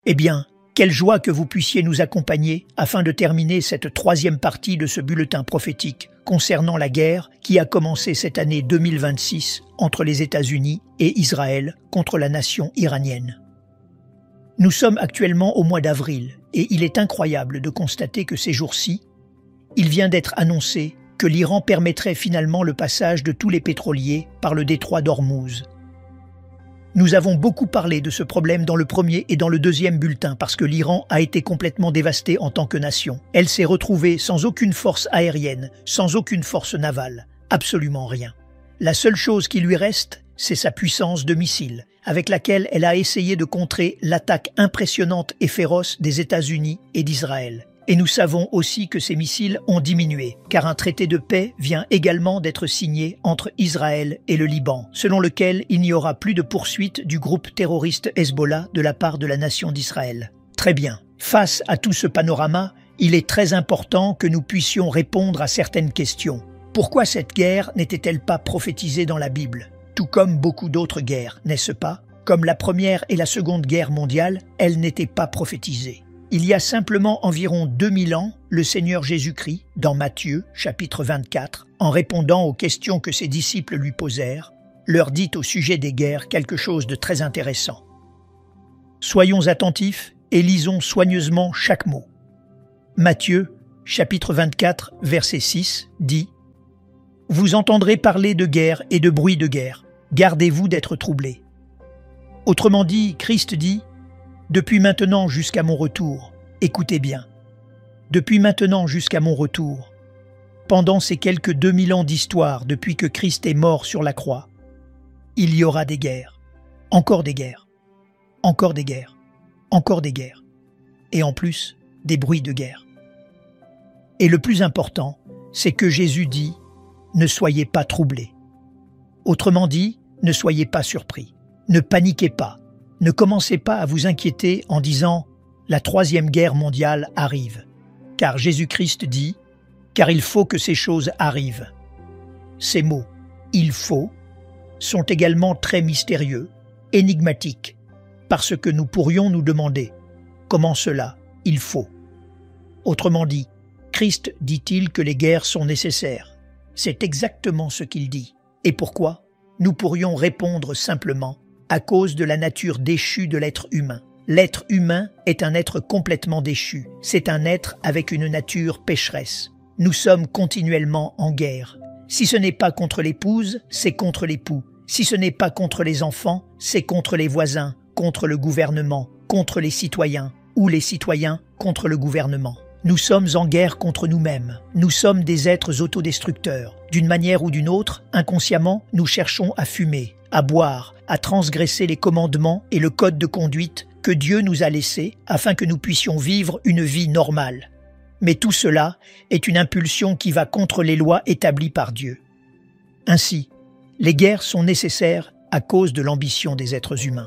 Eh bien, quelle joie que vous puissiez nous accompagner afin de terminer cette troisième partie de ce bulletin prophétique concernant la guerre qui a commencé cette année 2026 entre les États-Unis et Israël contre la nation iranienne. Nous sommes actuellement au mois d'avril et il est incroyable de constater que ces jours-ci, il vient d'être annoncé que l'Iran permettrait finalement le passage de tous les pétroliers par le détroit d'Ormuz. Nous avons beaucoup parlé de ce problème dans le premier et dans le deuxième bulletin parce que l'Iran a été complètement dévastée en tant que nation. Elle s'est retrouvée sans aucune force aérienne, sans aucune force navale, absolument rien. La seule chose qui lui reste, c'est sa puissance de missiles, avec laquelle elle a essayé de contrer l'attaque impressionnante et féroce des États-Unis et d'Israël. Et nous savons aussi que ces missiles ont diminué, car un traité de paix vient également d'être signé entre Israël et le Liban, selon lequel il n'y aura plus de poursuite du groupe terroriste Hezbollah de la part de la nation d'Israël. Très bien. Face à tout ce panorama, il est très important que nous puissions répondre à certaines questions. Pourquoi cette guerre n'était-elle pas prophétisée dans la Bible? Tout comme beaucoup d'autres guerres, n'est-ce pas? Comme la Première et la Seconde Guerre mondiale, elles n'étaient pas prophétisées. Il y a simplement environ 2000 ans, le Seigneur Jésus-Christ, dans Matthieu, chapitre 24, en répondant aux questions que ses disciples lui posèrent, leur dit au sujet des guerres quelque chose de très intéressant. Soyons attentifs et lisons soigneusement chaque mot. Matthieu, chapitre 24, verset 6, dit « Vous entendrez parler de guerre et de bruit de guerre. Gardez-vous d'être troublés. » Autrement dit, Christ dit « Depuis maintenant jusqu'à mon retour, écoutez bien. Depuis maintenant jusqu'à mon retour, pendant ces quelques 2000 ans d'histoire depuis que Christ est mort sur la croix, il y aura des guerres, encore des guerres, encore des guerres, encore des guerres, et en plus, des bruits de guerre. Et le plus important, c'est que Jésus dit « Ne soyez pas troublés ». Autrement dit, ne soyez pas surpris, ne paniquez pas. Ne commencez pas à vous inquiéter en disant « La troisième guerre mondiale arrive », car Jésus-Christ dit « Car il faut que ces choses arrivent ». Ces mots « il faut » sont également très mystérieux, énigmatiques, parce que nous pourrions nous demander « Comment cela, il faut ?» Autrement dit, Christ dit-il que les guerres sont nécessaires. C'est exactement ce qu'il dit. Et pourquoi? Nous pourrions répondre simplement à cause de la nature déchue de l'être humain. L'être humain est un être complètement déchu. C'est un être avec une nature pécheresse. Nous sommes continuellement en guerre. Si ce n'est pas contre l'épouse, c'est contre l'époux. Si ce n'est pas contre les enfants, c'est contre les voisins, contre le gouvernement, contre les citoyens, ou les citoyens contre le gouvernement. Nous sommes en guerre contre nous-mêmes. Nous sommes des êtres autodestructeurs. D'une manière ou d'une autre, inconsciemment, nous cherchons à fumer, à boire, à transgresser les commandements et le code de conduite que Dieu nous a laissés afin que nous puissions vivre une vie normale. Mais tout cela est une impulsion qui va contre les lois établies par Dieu. Ainsi, les guerres sont nécessaires à cause de l'ambition des êtres humains.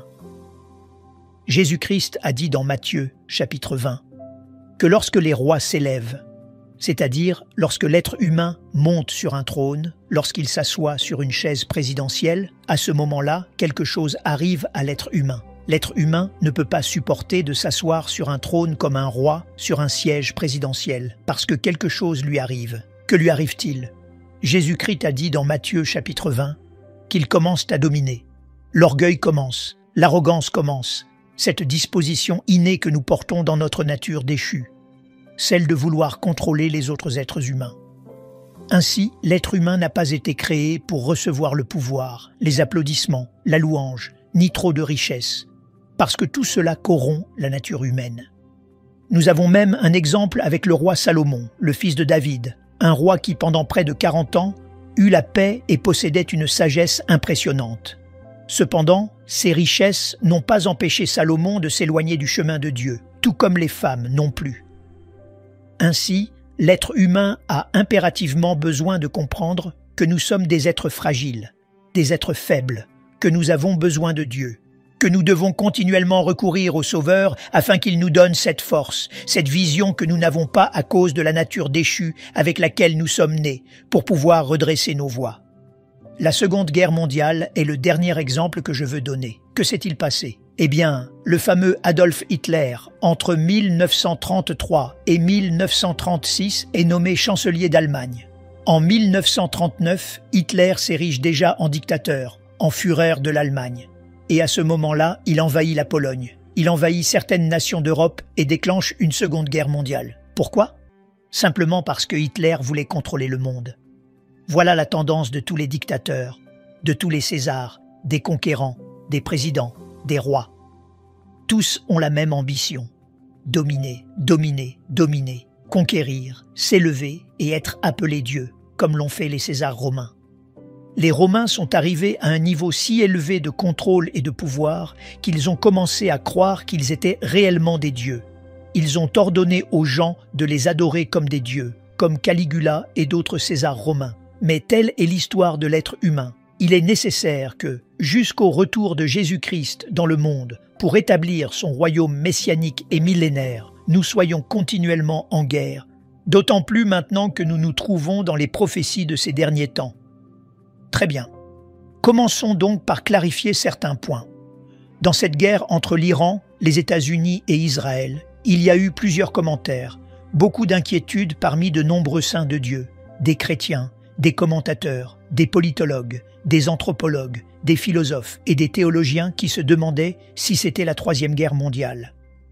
Jésus-Christ a dit dans Matthieu, chapitre 20, que lorsque les rois s'élèvent, c'est-à-dire lorsque l'être humain monte sur un trône, lorsqu'il s'assoit sur une chaise présidentielle, à ce moment-là, quelque chose arrive à l'être humain. L'être humain ne peut pas supporter de s'asseoir sur un trône comme un roi sur un siège présidentiel, parce que quelque chose lui arrive. Que lui arrive-t-il? Jésus-Christ a dit dans Matthieu chapitre 20 qu'il commence à dominer. L'orgueil commence, l'arrogance commence, cette disposition innée que nous portons dans notre nature déchue, celle de vouloir contrôler les autres êtres humains. Ainsi, l'être humain n'a pas été créé pour recevoir le pouvoir, les applaudissements, la louange, ni trop de richesses, parce que tout cela corrompt la nature humaine. Nous avons même un exemple avec le roi Salomon, le fils de David, un roi qui pendant près de 40 ans eut la paix et possédait une sagesse impressionnante. Cependant, ces richesses n'ont pas empêché Salomon de s'éloigner du chemin de Dieu, tout comme les femmes non plus. Ainsi, l'être humain a impérativement besoin de comprendre que nous sommes des êtres fragiles, des êtres faibles, que nous avons besoin de Dieu, que nous devons continuellement recourir au Sauveur afin qu'il nous donne cette force, cette vision que nous n'avons pas à cause de la nature déchue avec laquelle nous sommes nés, pour pouvoir redresser nos voies. La Seconde Guerre mondiale est le dernier exemple que je veux donner. Que s'est-il passé? Eh bien, le fameux Adolf Hitler, entre 1933 et 1936, est nommé chancelier d'Allemagne. En 1939, Hitler s'érige déjà en dictateur, en Führer de l'Allemagne. Et à ce moment-là, il envahit la Pologne. Il envahit certaines nations d'Europe et déclenche une seconde guerre mondiale. Pourquoi? Simplement parce que Hitler voulait contrôler le monde. Voilà la tendance de tous les dictateurs, de tous les Césars, des conquérants, des présidents, des rois. Tous ont la même ambition: dominer, dominer, dominer, conquérir, s'élever et être appelés dieux, comme l'ont fait les Césars romains. Les Romains sont arrivés à un niveau si élevé de contrôle et de pouvoir qu'ils ont commencé à croire qu'ils étaient réellement des dieux. Ils ont ordonné aux gens de les adorer comme des dieux, comme Caligula et d'autres Césars romains. Mais telle est l'histoire de l'être humain. Il est nécessaire que, jusqu'au retour de Jésus-Christ dans le monde, pour établir son royaume messianique et millénaire, nous soyons continuellement en guerre, d'autant plus maintenant que nous nous trouvons dans les prophéties de ces derniers temps. Très bien. Commençons donc par clarifier certains points. Dans cette guerre entre l'Iran, les États-Unis et Israël, il y a eu plusieurs commentaires, beaucoup d'inquiétudes parmi de nombreux saints de Dieu, des chrétiens, des commentateurs, des politologues, des anthropologues, des philosophes et des théologiens qui se demandaient si c'était la Troisième Guerre mondiale.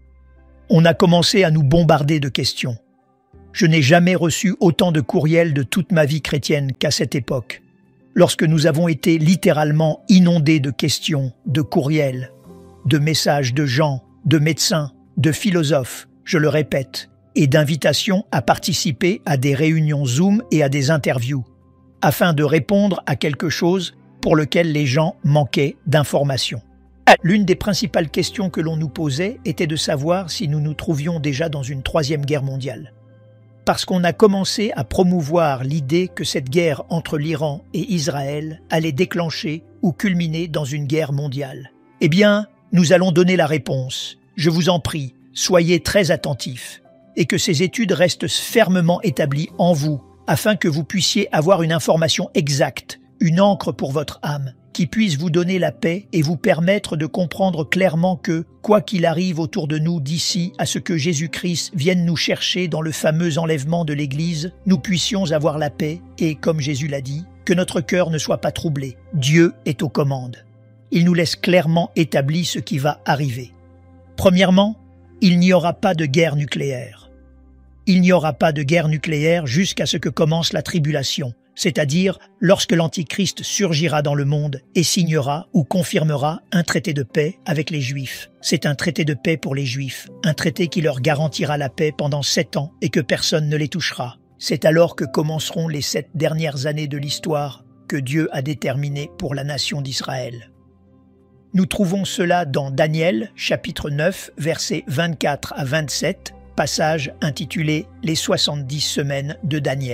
On a commencé à nous bombarder de questions. Je n'ai jamais reçu autant de courriels de toute ma vie chrétienne qu'à cette époque, lorsque nous avons été littéralement inondés de questions, de courriels, de messages de gens, de médecins, de philosophes, je le répète, et d'invitations à participer à des réunions Zoom et à des interviews, afin de répondre à quelque chose pour lequel les gens manquaient d'informations. L'une des principales questions que l'on nous posait était de savoir si nous nous trouvions déjà dans une troisième guerre mondiale. Parce qu'on a commencé à promouvoir l'idée que cette guerre entre l'Iran et Israël allait déclencher ou culminer dans une guerre mondiale. Eh bien, nous allons donner la réponse. Je vous en prie, soyez très attentifs, et que ces études restent fermement établies en vous, afin que vous puissiez avoir une information exacte, une ancre pour votre âme, qui puisse vous donner la paix et vous permettre de comprendre clairement que, quoi qu'il arrive autour de nous d'ici à ce que Jésus-Christ vienne nous chercher dans le fameux enlèvement de l'Église, nous puissions avoir la paix et, comme Jésus l'a dit, que notre cœur ne soit pas troublé. Dieu est aux commandes. Il nous laisse clairement établi ce qui va arriver. Premièrement, il n'y aura pas de guerre nucléaire. Il n'y aura pas de guerre nucléaire jusqu'à ce que commence la tribulation, c'est-à-dire lorsque l'Antichrist surgira dans le monde et signera ou confirmera un traité de paix avec les Juifs. C'est un traité de paix pour les Juifs, un traité qui leur garantira la paix pendant 7 ans et que personne ne les touchera. C'est alors que commenceront les 7 dernières années de l'histoire que Dieu a déterminées pour la nation d'Israël. Nous trouvons cela dans Daniel, chapitre 9, versets 24 à 27, passage intitulé « Les 70 semaines de Daniel ».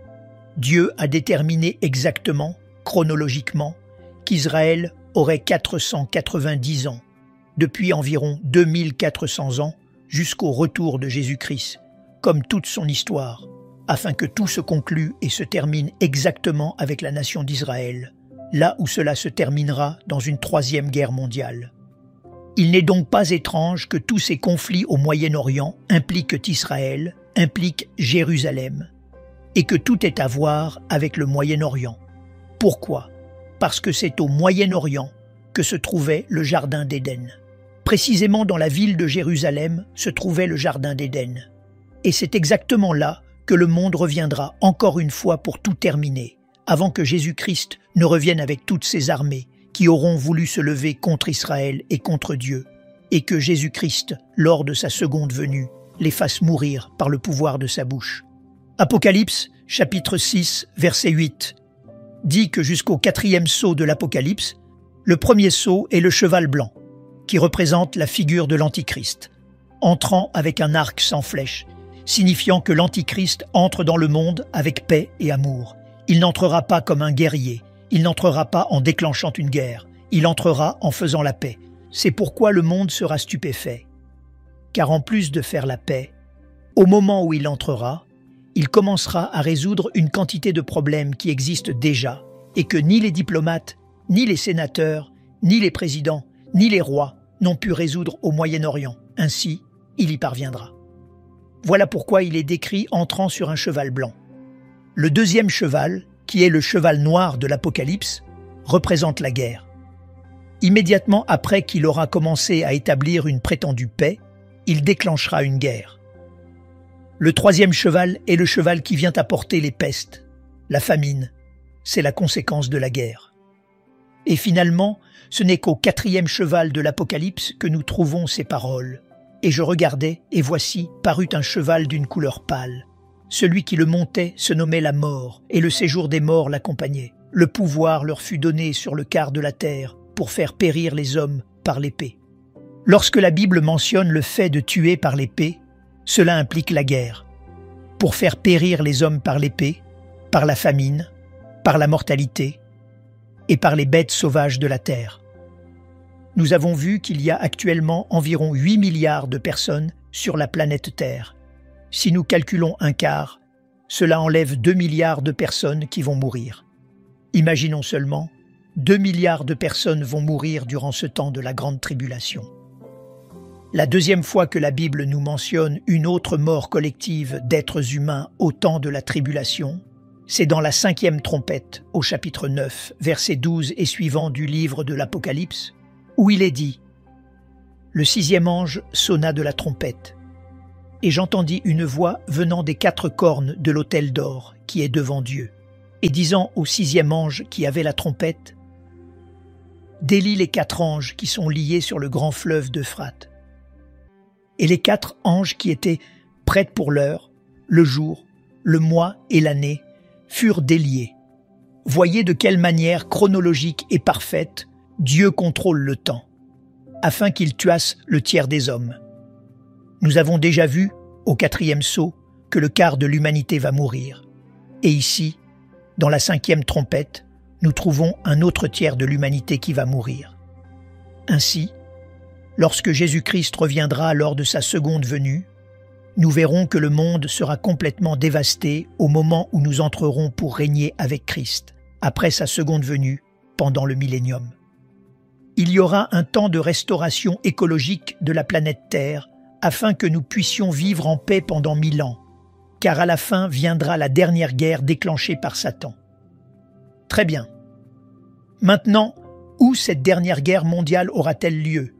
Dieu a déterminé exactement, chronologiquement, qu'Israël aurait 490 ans, depuis environ 2400 ans jusqu'au retour de Jésus-Christ, comme toute son histoire, afin que tout se conclue et se termine exactement avec la nation d'Israël, là où cela se terminera dans une troisième guerre mondiale. Il n'est donc pas étrange que tous ces conflits au Moyen-Orient impliquent Israël, impliquent Jérusalem, et que tout ait à voir avec le Moyen-Orient. Pourquoi? Parce que c'est au Moyen-Orient que se trouvait le Jardin d'Éden. Précisément dans la ville de Jérusalem se trouvait le Jardin d'Éden. Et c'est exactement là que le monde reviendra encore une fois pour tout terminer, avant que Jésus-Christ ne revienne avec toutes ses armées, qui auront voulu se lever contre Israël et contre Dieu, et que Jésus-Christ, lors de sa seconde venue, les fasse mourir par le pouvoir de sa bouche. Apocalypse, chapitre 6, verset 8, dit que jusqu'au 4e sceau de l'Apocalypse, le premier sceau est le cheval blanc, qui représente la figure de l'Antichrist, entrant avec un arc sans flèche, signifiant que l'Antichrist entre dans le monde avec paix et amour. Il n'entrera pas comme un guerrier, il n'entrera pas en déclenchant une guerre, il entrera en faisant la paix. C'est pourquoi le monde sera stupéfait. Car en plus de faire la paix, au moment où il entrera, il commencera à résoudre une quantité de problèmes qui existent déjà et que ni les diplomates, ni les sénateurs, ni les présidents, ni les rois n'ont pu résoudre au Moyen-Orient. Ainsi, il y parviendra. Voilà pourquoi il est décrit entrant sur un cheval blanc. Le deuxième cheval, qui est le cheval noir de l'Apocalypse, représente la guerre. Immédiatement après qu'il aura commencé à établir une prétendue paix, il déclenchera une guerre. Le troisième cheval est le cheval qui vient apporter les pestes, la famine. C'est la conséquence de la guerre. Et finalement, ce n'est qu'au quatrième cheval de l'Apocalypse que nous trouvons ces paroles. « Et je regardais, et voici, parut un cheval d'une couleur pâle. Celui qui le montait se nommait la mort, et le séjour des morts l'accompagnait. Le pouvoir leur fut donné sur le quart de la terre, pour faire périr les hommes par l'épée. » Lorsque la Bible mentionne le fait de tuer par l'épée, cela implique la guerre. Pour faire périr les hommes par l'épée, par la famine, par la mortalité et par les bêtes sauvages de la terre. Nous avons vu qu'il y a actuellement environ 8 milliards de personnes sur la planète Terre. Si nous calculons un quart, cela enlève 2 milliards de personnes qui vont mourir. Imaginons seulement, 2 milliards de personnes vont mourir durant ce temps de la grande tribulation. La deuxième fois que la Bible nous mentionne une autre mort collective d'êtres humains au temps de la tribulation, c'est dans la 5e trompette, au chapitre 9, versets 12 et suivants du livre de l'Apocalypse, où il est dit « Le 6e ange sonna de la trompette, et j'entendis une voix venant des 4 cornes de l'autel d'or qui est devant Dieu, et disant au 6e ange qui avait la trompette « Délie les 4 anges qui sont liés sur le grand fleuve d'Euphrate. » Et les 4 anges qui étaient prêts pour l'heure, le jour, le mois et l'année furent déliés. Voyez de quelle manière chronologique et parfaite Dieu contrôle le temps, afin qu'il tuasse le tiers des hommes. Nous avons déjà vu, au 4e sceau, que le quart de l'humanité va mourir. Et ici, dans la 5e trompette, nous trouvons un autre tiers de l'humanité qui va mourir. Ainsi, lorsque Jésus-Christ reviendra lors de sa seconde venue, nous verrons que le monde sera complètement dévasté au moment où nous entrerons pour régner avec Christ, après sa seconde venue, pendant le millénium. Il y aura un temps de restauration écologique de la planète Terre afin que nous puissions vivre en paix pendant 1000 ans, car à la fin viendra la dernière guerre déclenchée par Satan. Très bien. Maintenant, où cette dernière guerre mondiale aura-t-elle lieu?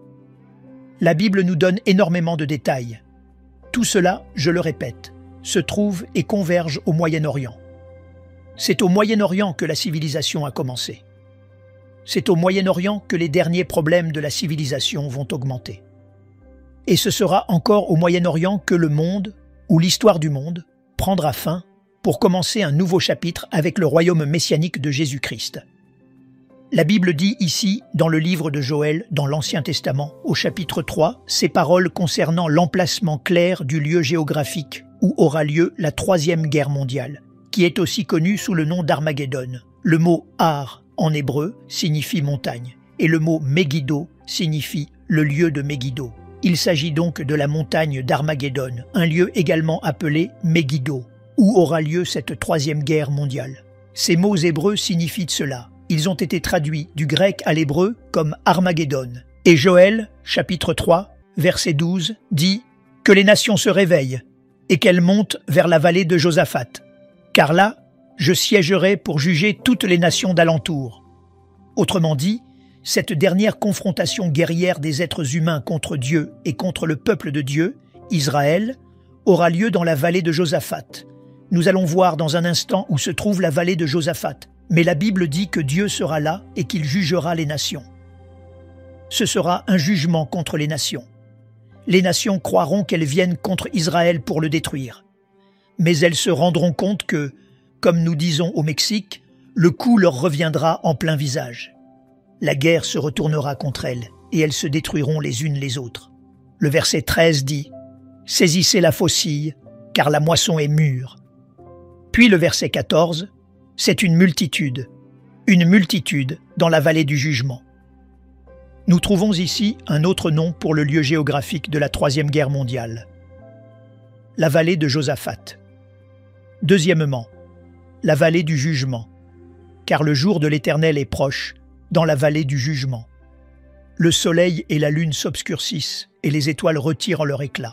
La Bible nous donne énormément de détails. Tout cela, je le répète, se trouve et converge au Moyen-Orient. C'est au Moyen-Orient que la civilisation a commencé. C'est au Moyen-Orient que les derniers problèmes de la civilisation vont augmenter. Et ce sera encore au Moyen-Orient que le monde, ou l'histoire du monde, prendra fin pour commencer un nouveau chapitre avec le royaume messianique de Jésus-Christ. La Bible dit ici, dans le livre de Joël, dans l'Ancien Testament, au chapitre 3, ces paroles concernant l'emplacement clair du lieu géographique où aura lieu la Troisième Guerre mondiale, qui est aussi connue sous le nom d'Armageddon. Le mot « Ar » en hébreu signifie montagne, et le mot « Megiddo » signifie le lieu de Megiddo. Il s'agit donc de la montagne d'Armageddon, un lieu également appelé Megiddo, où aura lieu cette Troisième Guerre mondiale. Ces mots hébreux signifient cela. Ils ont été traduits du grec à l'hébreu comme Armageddon. Et Joël, chapitre 3, verset 12, dit « Que les nations se réveillent et qu'elles montent vers la vallée de Josaphat. Car là, je siégerai pour juger toutes les nations d'alentour. » Autrement dit, cette dernière confrontation guerrière des êtres humains contre Dieu et contre le peuple de Dieu, Israël, aura lieu dans la vallée de Josaphat. Nous allons voir dans un instant où se trouve la vallée de Josaphat, mais la Bible dit que Dieu sera là et qu'il jugera les nations. Ce sera un jugement contre les nations. Les nations croiront qu'elles viennent contre Israël pour le détruire. Mais elles se rendront compte que, comme nous disons au Mexique, le coup leur reviendra en plein visage. La guerre se retournera contre elles et elles se détruiront les unes les autres. Le verset 13 dit « Saisissez la faucille, car la moisson est mûre. » Puis le verset 14, c'est une multitude dans la vallée du jugement. Nous trouvons ici un autre nom pour le lieu géographique de la Troisième Guerre mondiale. La vallée de Josaphat. Deuxièmement, la vallée du jugement, car le jour de l'Éternel est proche, dans la vallée du jugement. Le soleil et la lune s'obscurcissent, et les étoiles retirent leur éclat.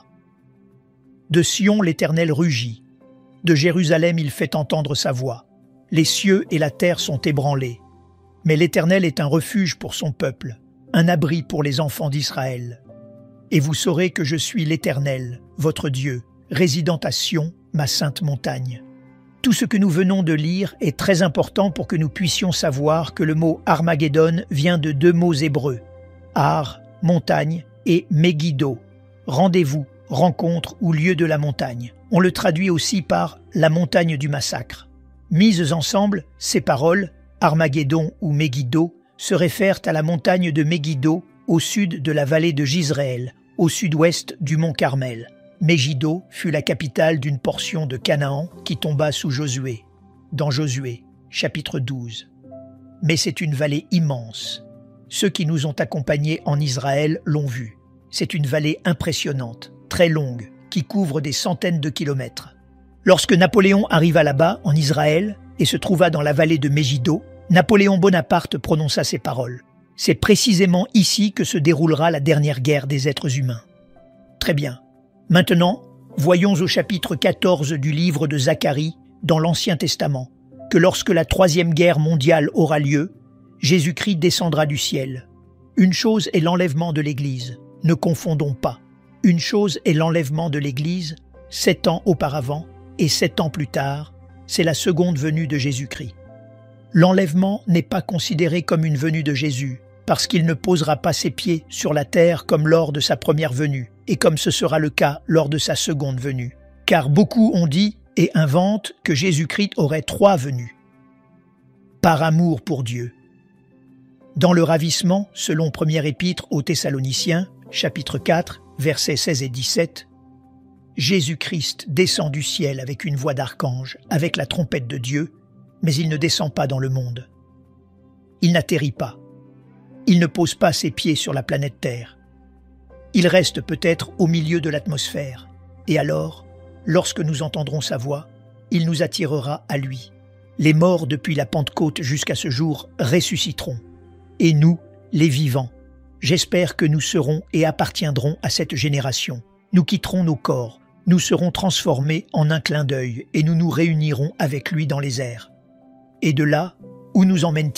De Sion l'Éternel rugit, de Jérusalem il fait entendre sa voix. Les cieux et la terre sont ébranlés. Mais l'Éternel est un refuge pour son peuple, un abri pour les enfants d'Israël. Et vous saurez que je suis l'Éternel, votre Dieu, résidant à Sion, ma sainte montagne. Tout ce que nous venons de lire est très important pour que nous puissions savoir que le mot Armageddon vient de 2 mots hébreux, Ar, montagne, et Megiddo, rendez-vous, rencontre ou lieu de la montagne. On le traduit aussi par la montagne du massacre. Mises ensemble, ces paroles, Armageddon ou Megiddo, se réfèrent à la montagne de Megiddo, au sud de la vallée de Jizréel, au sud-ouest du mont Carmel. Megiddo fut la capitale d'une portion de Canaan qui tomba sous Josué, dans Josué, chapitre 12. Mais c'est une vallée immense. Ceux qui nous ont accompagnés en Israël l'ont vu. C'est une vallée impressionnante, très longue, qui couvre des centaines de kilomètres. Lorsque Napoléon arriva là-bas, en Israël, et se trouva dans la vallée de Megiddo, Napoléon Bonaparte prononça ces paroles. C'est précisément ici que se déroulera la dernière guerre des êtres humains. Très bien. Maintenant, voyons au chapitre 14 du livre de Zacharie, dans l'Ancien Testament, que lorsque la 3e guerre mondiale aura lieu, Jésus-Christ descendra du ciel. Une chose est l'enlèvement de l'Église, ne confondons pas. Une chose est l'enlèvement de l'Église, 7 ans auparavant, et 7 ans plus tard, c'est la seconde venue de Jésus-Christ. L'enlèvement n'est pas considéré comme une venue de Jésus, parce qu'il ne posera pas ses pieds sur la terre comme lors de sa première venue, et comme ce sera le cas lors de sa seconde venue. Car beaucoup ont dit et inventent que Jésus-Christ aurait 3 venues. Par amour pour Dieu. Dans le ravissement, selon première épître aux Thessaloniciens, chapitre 4, versets 16 et 17, Jésus-Christ descend du ciel avec une voix d'archange, avec la trompette de Dieu, mais il ne descend pas dans le monde. Il n'atterrit pas. Il ne pose pas ses pieds sur la planète Terre. Il reste peut-être au milieu de l'atmosphère. Et alors, lorsque nous entendrons sa voix, il nous attirera à lui. Les morts depuis la Pentecôte jusqu'à ce jour ressusciteront. Et nous, les vivants, j'espère que nous serons et appartiendrons à cette génération. Nous quitterons nos corps, nous serons transformés en un clin d'œil et nous nous réunirons avec lui dans les airs. Et de là, où nous emmène-t-il ?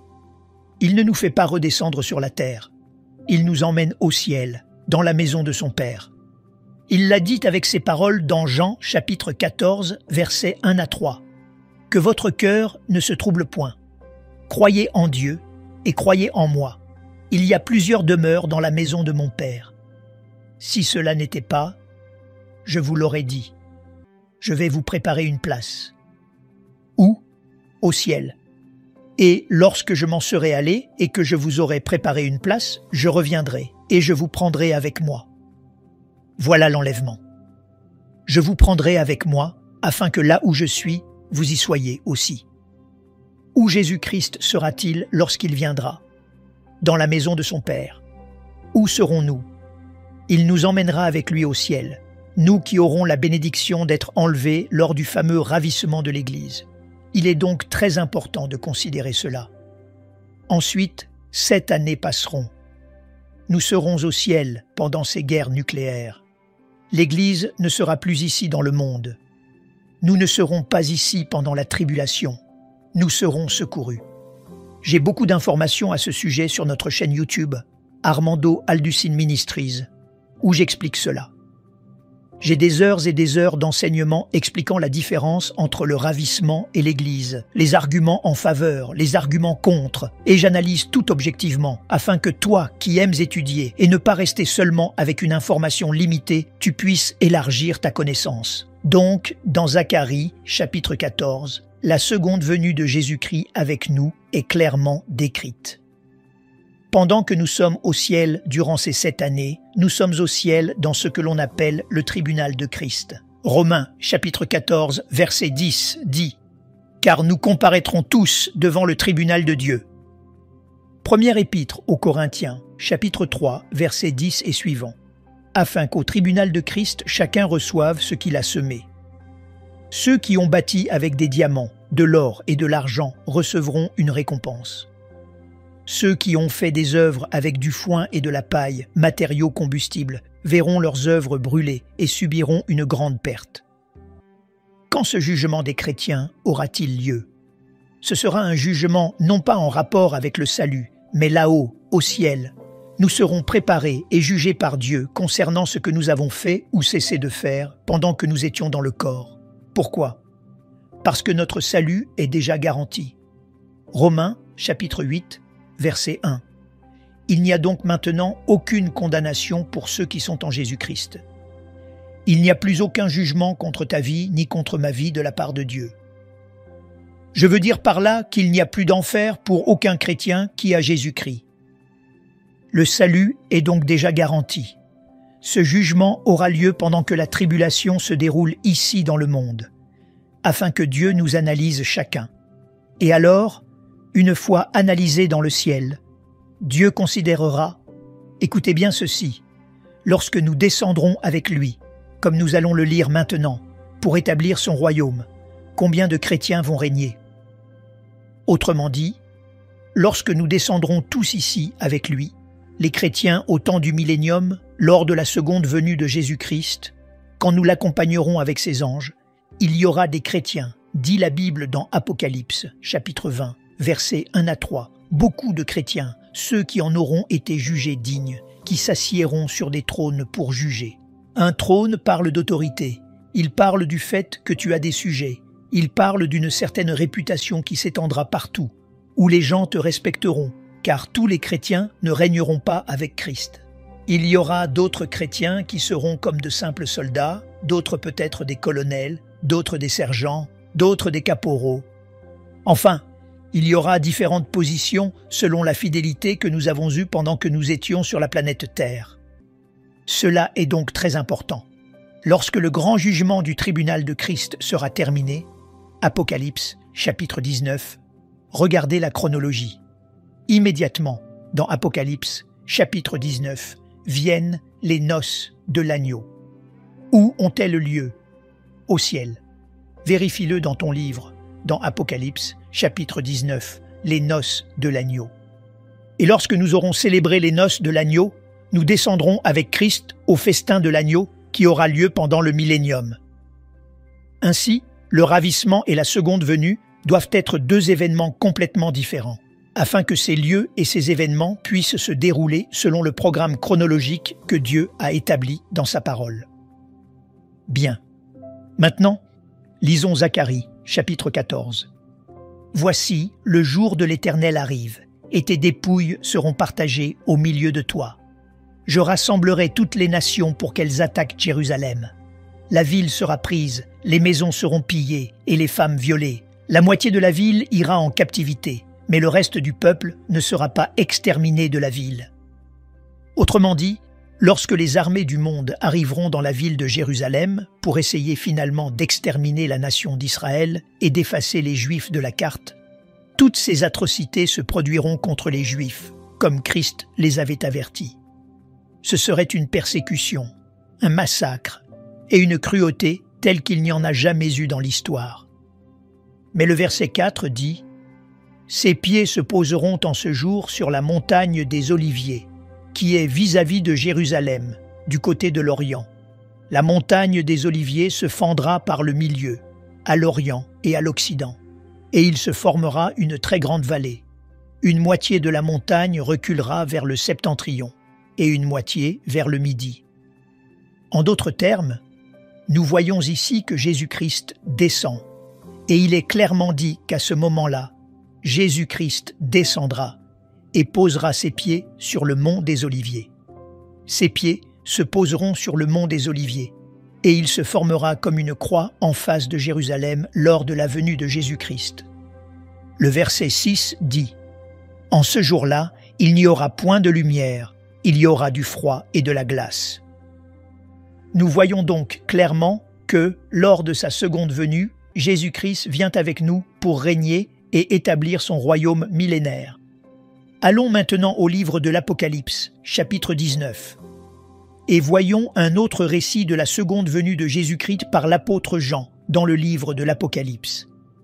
Il ne nous fait pas redescendre sur la terre. Il nous emmène au ciel, dans la maison de son Père. Il l'a dit avec ces paroles dans Jean, chapitre 14, versets 1 à 3. « Que votre cœur ne se trouble point. Croyez en Dieu et croyez en moi. Il y a plusieurs demeures dans la maison de mon Père. Si cela n'était pas, je vous l'aurais dit. Je vais vous préparer une place. Où ? Au ciel. Et lorsque je m'en serai allé et que je vous aurai préparé une place, je reviendrai et je vous prendrai avec moi. » Voilà l'enlèvement. Je vous prendrai avec moi, afin que là où je suis, vous y soyez aussi. Où Jésus-Christ sera-t-il lorsqu'il viendra ? Dans la maison de son Père. Où serons-nous ? Il nous emmènera avec lui au ciel, nous qui aurons la bénédiction d'être enlevés lors du fameux ravissement de l'Église. Il est donc très important de considérer cela. Ensuite, 7 années passeront. Nous serons au ciel pendant ces guerres nucléaires. L'Église ne sera plus ici dans le monde. Nous ne serons pas ici pendant la tribulation. Nous serons secourus. J'ai beaucoup d'informations à ce sujet sur notre chaîne YouTube, Armando Alducin Ministries, où j'explique cela. J'ai des heures et des heures d'enseignement expliquant la différence entre le ravissement et l'Église, les arguments en faveur, les arguments contre, et j'analyse tout objectivement, afin que toi, qui aimes étudier et ne pas rester seulement avec une information limitée, tu puisses élargir ta connaissance. Donc, dans Zacharie, chapitre 14, la seconde venue de Jésus-Christ avec nous est clairement décrite. Pendant que nous sommes au ciel durant ces 7 années, nous sommes au ciel dans ce que l'on appelle le tribunal de Christ. Romains, chapitre 14, verset 10 dit « Car nous comparaîtrons tous devant le tribunal de Dieu. » Première épître aux Corinthiens, chapitre 3, verset 10 et suivant. « Afin qu'au tribunal de Christ, chacun reçoive ce qu'il a semé. Ceux qui ont bâti avec des diamants, de l'or et de l'argent recevront une récompense. Ceux qui ont fait des œuvres avec du foin et de la paille, matériaux combustibles, verront leurs œuvres brûler et subiront une grande perte. Quand ce jugement des chrétiens aura-t-il lieu? Ce sera un jugement non pas en rapport avec le salut, mais là-haut, au ciel. Nous serons préparés et jugés par Dieu concernant ce que nous avons fait ou cessé de faire pendant que nous étions dans le corps. Pourquoi? Parce que notre salut est déjà garanti. Romains, chapitre 8, verset 1. Il n'y a donc maintenant aucune condamnation pour ceux qui sont en Jésus-Christ. Il n'y a plus aucun jugement contre ta vie ni contre ma vie de la part de Dieu. Je veux dire par là qu'il n'y a plus d'enfer pour aucun chrétien qui a Jésus-Christ. Le salut est donc déjà garanti. Ce jugement aura lieu pendant que la tribulation se déroule ici dans le monde, afin que Dieu nous analyse chacun. Et alors, une fois analysé dans le ciel, Dieu considérera, écoutez bien ceci, lorsque nous descendrons avec lui, comme nous allons le lire maintenant, pour établir son royaume, combien de chrétiens vont régner? Autrement dit, lorsque nous descendrons tous ici avec lui, les chrétiens au temps du millénium, lors de la seconde venue de Jésus-Christ, quand nous l'accompagnerons avec ses anges, il y aura des chrétiens, dit la Bible dans Apocalypse, chapitre 20, versets 1 à 3, beaucoup de chrétiens, ceux qui en auront été jugés dignes, qui s'assiéront sur des trônes pour juger. Un trône parle d'autorité, il parle du fait que tu as des sujets, il parle d'une certaine réputation qui s'étendra partout, où les gens te respecteront, car tous les chrétiens ne régneront pas avec Christ. Il y aura d'autres chrétiens qui seront comme de simples soldats, d'autres peut-être des colonels, d'autres des sergents, d'autres des caporaux. Enfin, il y aura différentes positions selon la fidélité que nous avons eue pendant que nous étions sur la planète Terre. Cela est donc très important. Lorsque le grand jugement du tribunal de Christ sera terminé, Apocalypse, chapitre 19, regardez la chronologie. Immédiatement, dans Apocalypse, chapitre 19, viennent les noces de l'agneau. Où ont-elles lieu? Au ciel. Vérifie-le dans ton livre, dans Apocalypse, chapitre 19, les noces de l'agneau. Et lorsque nous aurons célébré les noces de l'agneau, nous descendrons avec Christ au festin de l'agneau qui aura lieu pendant le millénium. Ainsi, le ravissement et la seconde venue doivent être deux événements complètement différents, afin que ces lieux et ces événements puissent se dérouler selon le programme chronologique que Dieu a établi dans sa parole. Bien. Maintenant, lisons Zacharie, chapitre 14. « Voici, le jour de l'Éternel arrive, et tes dépouilles seront partagées au milieu de toi. Je rassemblerai toutes les nations pour qu'elles attaquent Jérusalem. La ville sera prise, les maisons seront pillées et les femmes violées. La moitié de la ville ira en captivité, mais le reste du peuple ne sera pas exterminé de la ville. » Autrement dit, lorsque les armées du monde arriveront dans la ville de Jérusalem pour essayer finalement d'exterminer la nation d'Israël et d'effacer les Juifs de la carte, toutes ces atrocités se produiront contre les Juifs, comme Christ les avait avertis. Ce serait une persécution, un massacre et une cruauté telle qu'il n'y en a jamais eu dans l'histoire. Mais le verset 4 dit « Ses pieds se poseront en ce jour sur la montagne des Oliviers, qui est vis-à-vis de Jérusalem, du côté de l'Orient. La montagne des Oliviers se fendra par le milieu, à l'Orient et à l'Occident, et il se formera une très grande vallée. Une moitié de la montagne reculera vers le septentrion, et une moitié vers le midi. » En d'autres termes, nous voyons ici que Jésus-Christ descend, et il est clairement dit qu'à ce moment-là, Jésus-Christ descendra et posera ses pieds sur le mont des Oliviers. Ses pieds se poseront sur le mont des Oliviers, et il se formera comme une croix en face de Jérusalem lors de la venue de Jésus-Christ. Le verset 6 dit « En ce jour-là, il n'y aura point de lumière, il y aura du froid et de la glace. » Nous voyons donc clairement que, lors de sa seconde venue, Jésus-Christ vient avec nous pour régner et établir son royaume millénaire. Allons maintenant au livre de l'Apocalypse, chapitre 19. Et voyons un autre récit de la seconde venue de Jésus-Christ par l'apôtre Jean dans le livre de l'Apocalypse.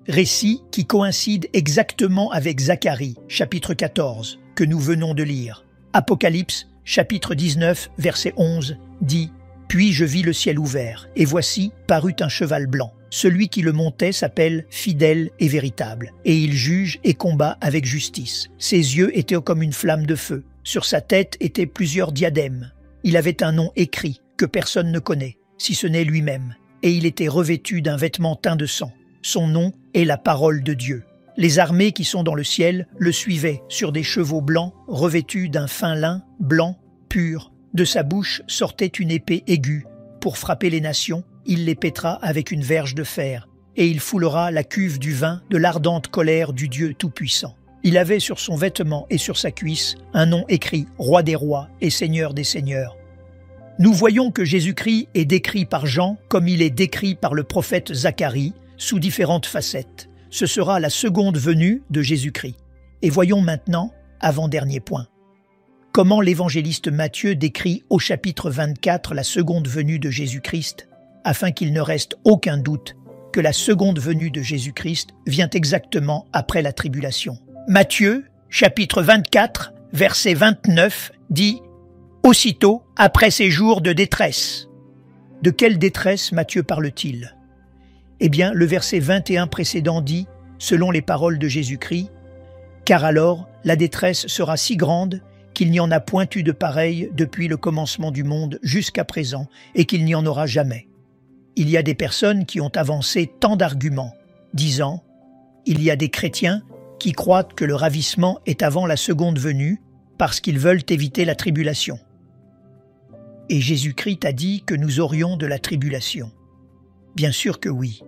récit qui coïncide exactement avec Zacharie, chapitre 14, que nous venons de lire. Apocalypse, chapitre 19, verset 11, dit « Puis je vis le ciel ouvert, et voici parut un cheval blanc. Celui qui le montait s'appelle Fidèle et Véritable, et il juge et combat avec justice. Ses yeux étaient comme une flamme de feu. Sur sa tête étaient plusieurs diadèmes. Il avait un nom écrit que personne ne connaît, si ce n'est lui-même, et il était revêtu d'un vêtement teint de sang. Son nom est la parole de Dieu. Les armées qui sont dans le ciel le suivaient sur des chevaux blancs revêtus d'un fin lin blanc pur. De sa bouche sortait une épée aiguë. Pour frapper les nations, il les pètera avec une verge de fer, et il foulera la cuve du vin de l'ardente colère du Dieu Tout-Puissant. Il avait sur son vêtement et sur sa cuisse un nom écrit « Roi des rois et Seigneur des seigneurs ». Nous voyons que Jésus-Christ est décrit par Jean comme il est décrit par le prophète Zacharie, sous différentes facettes. Ce sera la seconde venue de Jésus-Christ. Et voyons maintenant, avant-dernier point, comment l'évangéliste Matthieu décrit au chapitre 24 la seconde venue de Jésus-Christ, afin qu'il ne reste aucun doute que la seconde venue de Jésus-Christ vient exactement après la tribulation. Matthieu, chapitre 24, verset 29, dit « Aussitôt après ces jours de détresse ». De quelle détresse Matthieu parle-t-il ? Eh bien, le verset 21 précédent dit, selon les paroles de Jésus-Christ, « Car alors la détresse sera si grande qu'il n'y en a point eu de pareil depuis le commencement du monde jusqu'à présent et qu'il n'y en aura jamais. » Il y a des personnes qui ont avancé tant d'arguments, disant « Il y a des chrétiens qui croient que le ravissement est avant la seconde venue parce qu'ils veulent éviter la tribulation. » Et Jésus-Christ a dit que nous aurions de la tribulation. Bien sûr que oui.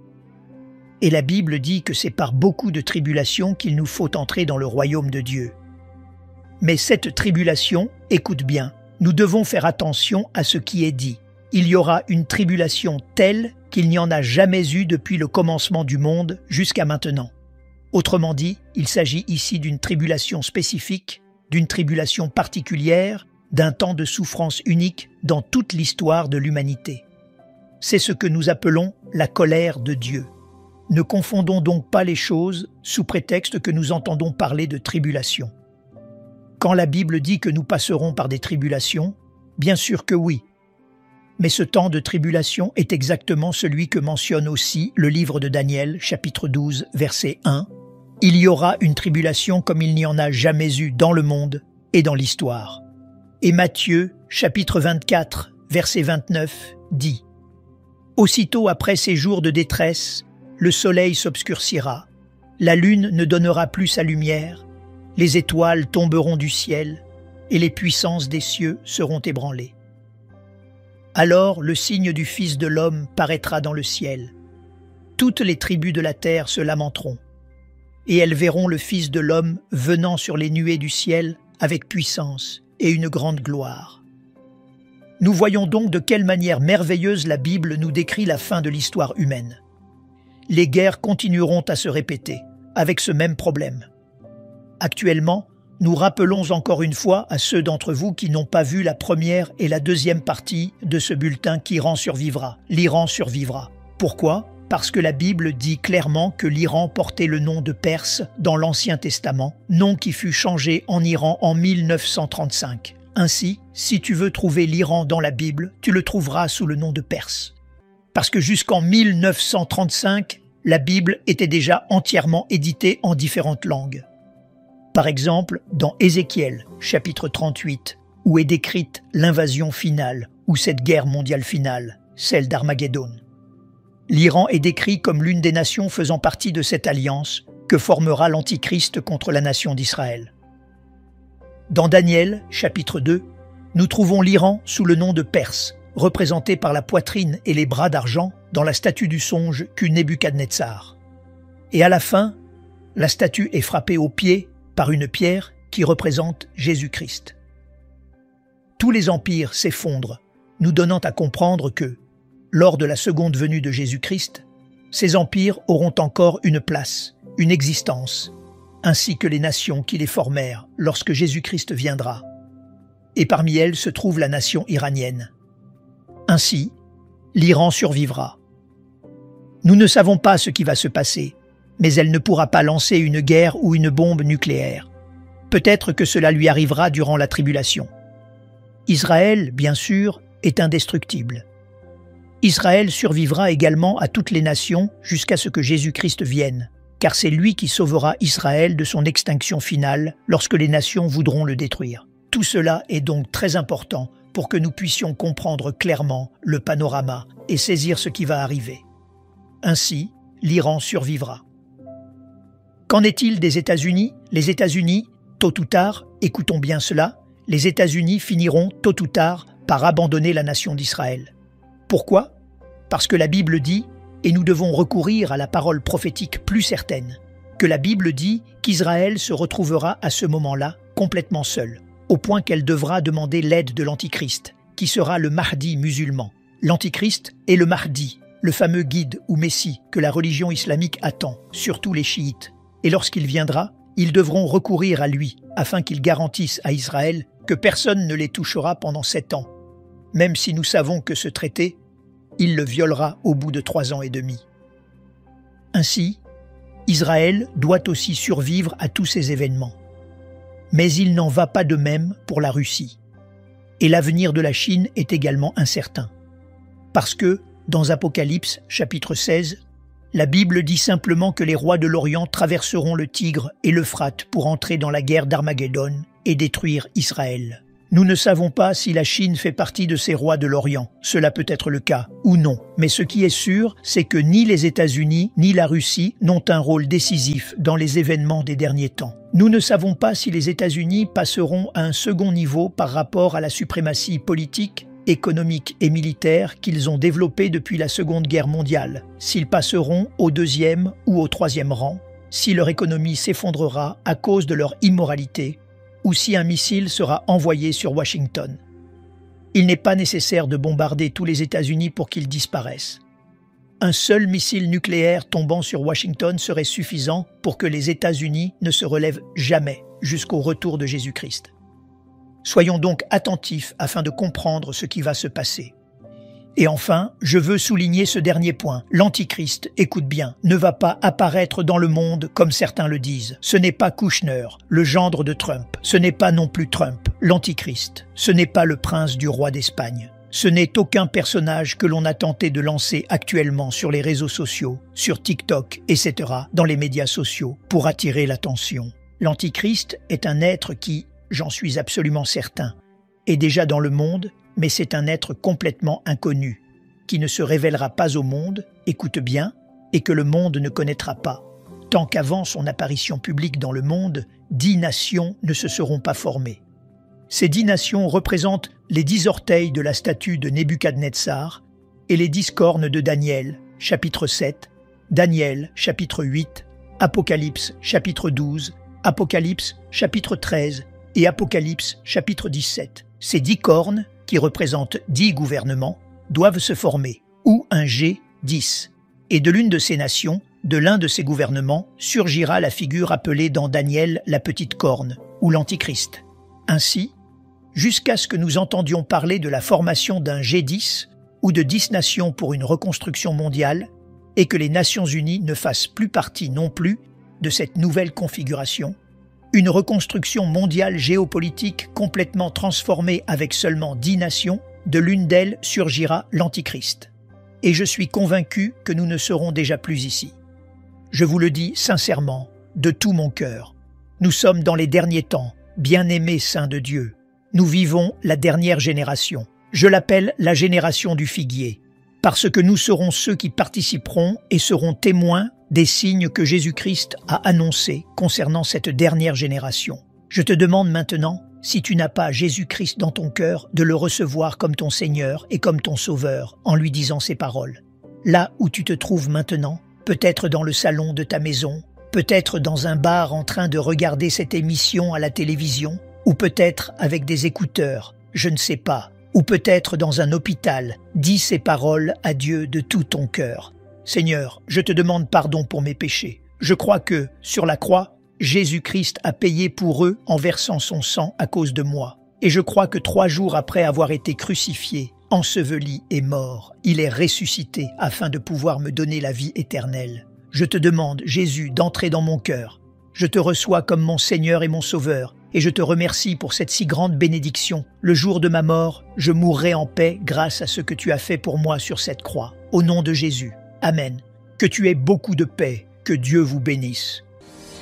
Et la Bible dit que c'est par beaucoup de tribulations qu'il nous faut entrer dans le royaume de Dieu. Mais cette tribulation, écoute bien, nous devons faire attention à ce qui est dit. Il y aura une tribulation telle qu'il n'y en a jamais eu depuis le commencement du monde jusqu'à maintenant. Autrement dit, il s'agit ici d'une tribulation spécifique, d'une tribulation particulière, d'un temps de souffrance unique dans toute l'histoire de l'humanité. C'est ce que nous appelons la colère de Dieu. Ne confondons donc pas les choses sous prétexte que nous entendons parler de tribulation. Quand la Bible dit que nous passerons par des tribulations, bien sûr que oui. Mais ce temps de tribulation est exactement celui que mentionne aussi le livre de Daniel, chapitre 12, verset 1. « Il y aura une tribulation comme il n'y en a jamais eu dans le monde et dans l'histoire. » Et Matthieu, chapitre 24, verset 29, dit « Aussitôt après ces jours de détresse, le soleil s'obscurcira, la lune ne donnera plus sa lumière, les étoiles tomberont du ciel, et les puissances des cieux seront ébranlées. Alors le signe du Fils de l'homme paraîtra dans le ciel. Toutes les tribus de la terre se lamenteront, et elles verront le Fils de l'homme venant sur les nuées du ciel avec puissance et une grande gloire. » Nous voyons donc de quelle manière merveilleuse la Bible nous décrit la fin de l'histoire humaine. Les guerres continueront à se répéter, avec ce même problème. Actuellement, nous rappelons encore une fois à ceux d'entre vous qui n'ont pas vu la première et la deuxième partie de ce bulletin qu'Iran survivra. L'Iran survivra. Pourquoi ? Parce que la Bible dit clairement que l'Iran portait le nom de Perse dans l'Ancien Testament, nom qui fut changé en Iran en 1935. Ainsi, si tu veux trouver l'Iran dans la Bible, tu le trouveras sous le nom de Perse. Parce que jusqu'en 1935, la Bible était déjà entièrement éditée en différentes langues. Par exemple, dans Ézéchiel, chapitre 38, où est décrite l'invasion finale, ou cette guerre mondiale finale, celle d'Armageddon. L'Iran est décrit comme l'une des nations faisant partie de cette alliance que formera l'Antichrist contre la nation d'Israël. Dans Daniel, chapitre 2, nous trouvons l'Iran sous le nom de Perse, représenté par la poitrine et les bras d'argent dans la statue du songe qu'eut Nebuchadnezzar. Et à la fin, la statue est frappée au pied par une pierre qui représente Jésus-Christ. Tous les empires s'effondrent, nous donnant à comprendre que, lors de la seconde venue de Jésus-Christ, ces empires auront encore une place, une existence, ainsi que les nations qui les formèrent lorsque Jésus-Christ viendra. Et parmi elles se trouve la nation iranienne. Ainsi, l'Iran survivra. Nous ne savons pas ce qui va se passer, mais elle ne pourra pas lancer une guerre ou une bombe nucléaire. Peut-être que cela lui arrivera durant la tribulation. Israël, bien sûr, est indestructible. Israël survivra également à toutes les nations jusqu'à ce que Jésus-Christ vienne, car c'est lui qui sauvera Israël de son extinction finale lorsque les nations voudront le détruire. Tout cela est donc très important pour que nous puissions comprendre clairement le panorama et saisir ce qui va arriver. Ainsi, l'Iran survivra. Qu'en est-il des États-Unis? Les États-Unis, tôt ou tard, écoutons bien cela, les États-Unis finiront tôt ou tard par abandonner la nation d'Israël. Pourquoi? Parce que la Bible dit, et nous devons recourir à la parole prophétique plus certaine, que la Bible dit qu'Israël se retrouvera à ce moment-là complètement seul, au point qu'elle devra demander l'aide de l'Antichrist, qui sera le Mahdi musulman. L'Antichrist est le Mahdi, le fameux guide ou messie que la religion islamique attend, surtout les chiites. Et lorsqu'il viendra, ils devront recourir à lui, afin qu'il garantisse à Israël que personne ne les touchera pendant 7 ans, même si nous savons que ce traité, il le violera au bout de 3 ans et demi. Ainsi, Israël doit aussi survivre à tous ces événements. Mais il n'en va pas de même pour la Russie. Et l'avenir de la Chine est également incertain. Parce que, dans Apocalypse, chapitre 16, la Bible dit simplement que les rois de l'Orient traverseront le Tigre et l'Euphrate pour entrer dans la guerre d'Armageddon et détruire Israël. Nous ne savons pas si la Chine fait partie de ces rois de l'Orient. Cela peut être le cas, ou non. Mais ce qui est sûr, c'est que ni les États-Unis ni la Russie n'ont un rôle décisif dans les événements des derniers temps. Nous ne savons pas si les États-Unis passeront à un second niveau par rapport à la suprématie politique, économique et militaire qu'ils ont développée depuis la Seconde Guerre mondiale, s'ils passeront au 2e ou au 3e rang, si leur économie s'effondrera à cause de leur immoralité, ou si un missile sera envoyé sur Washington. Il n'est pas nécessaire de bombarder tous les États-Unis pour qu'ils disparaissent. Un seul missile nucléaire tombant sur Washington serait suffisant pour que les États-Unis ne se relèvent jamais jusqu'au retour de Jésus-Christ. Soyons donc attentifs afin de comprendre ce qui va se passer. Et enfin, je veux souligner ce dernier point. L'Antichrist, écoute bien, ne va pas apparaître dans le monde comme certains le disent. Ce n'est pas Kushner, le gendre de Trump. Ce n'est pas non plus Trump, l'Antichrist. Ce n'est pas le prince du roi d'Espagne. Ce n'est aucun personnage que l'on a tenté de lancer actuellement sur les réseaux sociaux, sur TikTok, etc., dans les médias sociaux, pour attirer l'attention. L'Antichrist est un être qui, j'en suis absolument certain, est déjà dans le monde, mais c'est un être complètement inconnu, qui ne se révélera pas au monde, écoute bien, et que le monde ne connaîtra pas. Tant qu'avant son apparition publique dans le monde, 10 nations ne se seront pas formées. Ces 10 nations représentent les 10 orteils de la statue de Nebuchadnezzar et les 10 cornes de Daniel, chapitre 7, Daniel, chapitre 8, Apocalypse, chapitre 12, Apocalypse, chapitre 13 et Apocalypse, chapitre 17. Ces 10 cornes, qui représentent 10 gouvernements, doivent se former, ou un G10. Et de l'une de ces nations, de l'un de ces gouvernements, surgira la figure appelée dans Daniel la petite corne, ou l'Antichrist. Ainsi, jusqu'à ce que nous entendions parler de la formation d'un G10 ou de 10 nations pour une reconstruction mondiale, et que les Nations Unies ne fassent plus partie non plus de cette nouvelle configuration, une reconstruction mondiale géopolitique complètement transformée avec seulement 10 nations, de l'une d'elles surgira l'Antichrist. Et je suis convaincu que nous ne serons déjà plus ici. Je vous le dis sincèrement, de tout mon cœur. Nous sommes dans les derniers temps, bien-aimés saints de Dieu. Nous vivons la dernière génération. Je l'appelle la génération du figuier, parce que nous serons ceux qui participeront et seront témoins des signes que Jésus-Christ a annoncés concernant cette dernière génération. Je te demande maintenant, si tu n'as pas Jésus-Christ dans ton cœur, de le recevoir comme ton Seigneur et comme ton Sauveur en lui disant ces paroles. Là où tu te trouves maintenant, peut-être dans le salon de ta maison, peut-être dans un bar en train de regarder cette émission à la télévision, ou peut-être avec des écouteurs, je ne sais pas, ou peut-être dans un hôpital, dis ces paroles à Dieu de tout ton cœur. Seigneur, je te demande pardon pour mes péchés. Je crois que, sur la croix, Jésus-Christ a payé pour eux en versant son sang à cause de moi. Et je crois que 3 jours après avoir été crucifié, enseveli et mort, il est ressuscité afin de pouvoir me donner la vie éternelle. Je te demande, Jésus, d'entrer dans mon cœur. Je te reçois comme mon Seigneur et mon Sauveur, et je te remercie pour cette si grande bénédiction. Le jour de ma mort, je mourrai en paix grâce à ce que tu as fait pour moi sur cette croix. Au nom de Jésus. Amen. Que tu aies beaucoup de paix. Que Dieu vous bénisse.